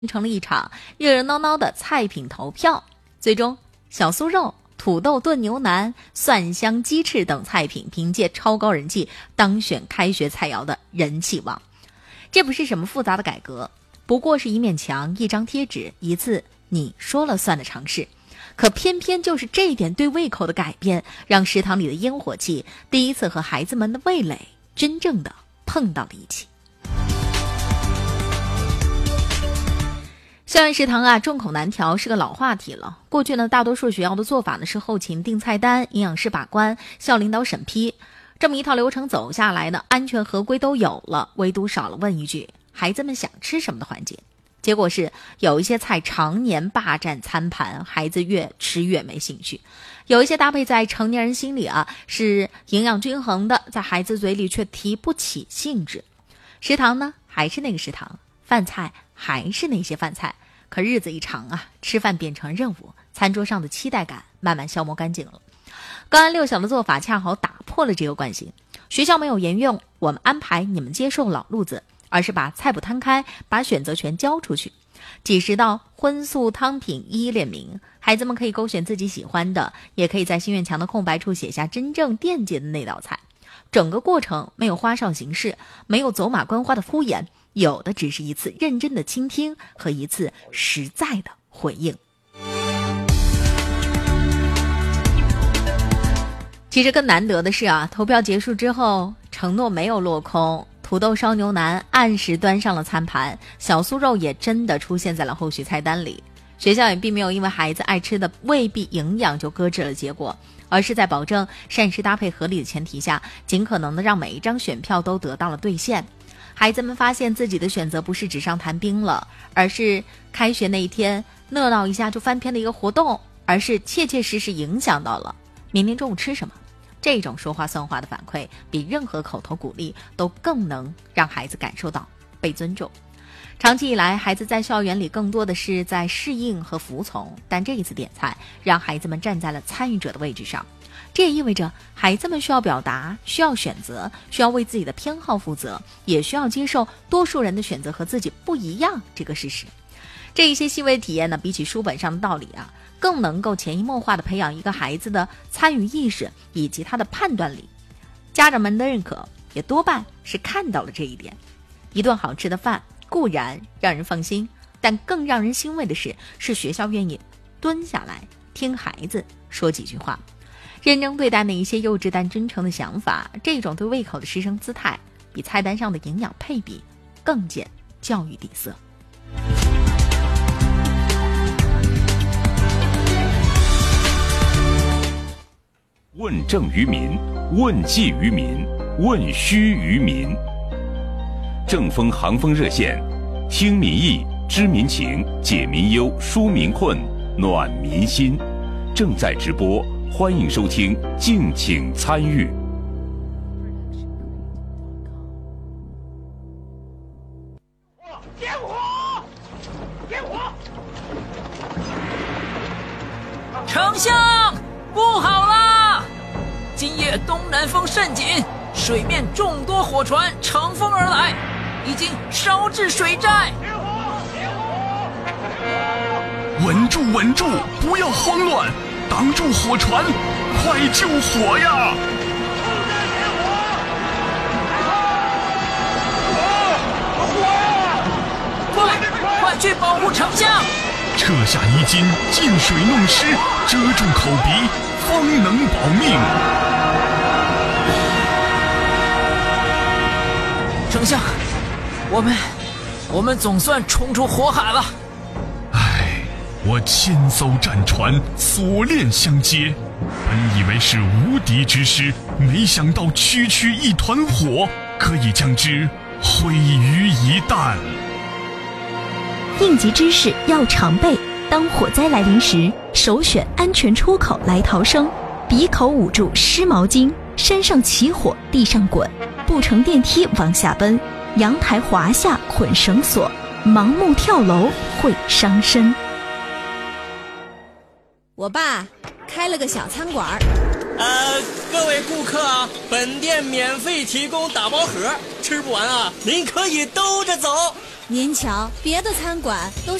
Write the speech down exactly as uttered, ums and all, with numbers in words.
成了一场热热闹闹的菜品投票，最终小酥肉、土豆炖牛腩、蒜香鸡翅等菜品凭借超高人气当选开学菜肴的人气王。这不是什么复杂的改革，不过是一面墙、一张贴纸、一次你说了算的尝试。可偏偏就是这一点对胃口的改变，让食堂里的烟火气第一次和孩子们的味蕾真正的碰到了一起。校园食堂啊，众口难调是个老话题了。过去呢，大多数学校的做法呢是后勤定菜单、营养师把关、校领导审批，这么一套流程走下来呢，安全合规都有了，唯独少了问一句孩子们想吃什么的环节。结果是有一些菜常年霸占餐盘，孩子越吃越没兴趣；有一些搭配在成年人心里啊是营养均衡的，在孩子嘴里却提不起兴致。食堂呢还是那个食堂，饭菜还是那些饭菜，可日子一长啊，吃饭变成任务，餐桌上的期待感慢慢消磨干净了。高安六小的做法恰好打破了这个惯性，学校没有沿用我们安排你们接受老路子，而是把菜谱摊开，把选择权交出去。几十道荤素汤品一一列明，孩子们可以勾选自己喜欢的，也可以在心愿墙的空白处写下真正惦记的那道菜。整个过程没有花哨形式，没有走马观花的敷衍，有的只是一次认真的倾听和一次实在的回应。其实更难得的是啊，投票结束之后，承诺没有落空，土豆烧牛腩按时端上了餐盘，小酥肉也真的出现在了后续菜单里。学校也并没有因为孩子爱吃的未必营养就搁置了结果，而是在保证膳食搭配合理的前提下，尽可能的让每一张选票都得到了兑现。孩子们发现自己的选择不是纸上谈兵了，而是开学那一天热闹一下就翻篇的一个活动，而是切切实实影响到了明天中午吃什么。这种说话算话的反馈，比任何口头鼓励都更能让孩子感受到被尊重。长期以来，孩子在校园里更多的是在适应和服从，但这一次点菜让孩子们站在了参与者的位置上。这也意味着孩子们需要表达，需要选择，需要为自己的偏好负责，也需要接受多数人的选择和自己不一样这个事实。这一些细微体验呢，比起书本上的道理啊，更能够潜移默化地培养一个孩子的参与意识以及他的判断力。家长们的认可也多半是看到了这一点。一顿好吃的饭固然让人放心，但更让人欣慰的是，是学校愿意蹲下来听孩子说几句话，认真对待那一些幼稚但真诚的想法。这种对胃口的师生姿态，比菜单上的营养配比更见教育底色。 问政于民，问计于民，问需于民。正风行风热线，听民意，知民情，解民忧，纾民困，暖民心。正在直播，欢迎收听，敬请参与。 点火！点火！ 丞相，不好啦！今夜东南风甚紧，水面众多火船乘风而来，已经烧至水寨。 点火！点火！ 稳住，稳住，不要慌乱，挡住火船，快救火呀！ 快，快去保护丞相！ 撤下衣襟，进水弄湿，遮住口鼻，方能保命。 丞相，我们我们总算冲出火海了。 唉，我千艘战船锁链相接，本以为是无敌之师，没想到区区一团火可以将之毁于一旦。 应急知识要常备，当火灾来临时，首选安全出口来逃生，鼻口捂住湿毛巾，山上起火地上滚，不乘电梯往下奔，阳台滑下捆绳索，盲目跳楼会伤身。 我爸开了个小餐馆， 呃，各位顾客啊，本店免费提供打包盒，吃不完啊，您可以兜着走。 您瞧，别的餐馆都